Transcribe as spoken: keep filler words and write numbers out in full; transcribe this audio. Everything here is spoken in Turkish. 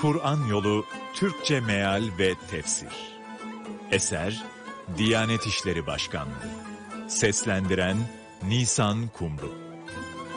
Kur'an Yolu Türkçe Meal ve Tefsir. Eser Diyanet İşleri Başkanlığı. Seslendiren Nisan Kumru.